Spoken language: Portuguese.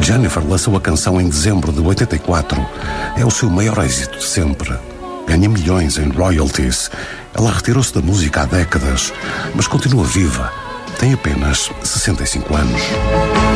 Jennifer lançou a canção em dezembro de 84. É o seu maior êxito de sempre. Ganha milhões em royalties. Ela retirou-se da música há décadas, mas continua viva. Tem apenas 65 anos.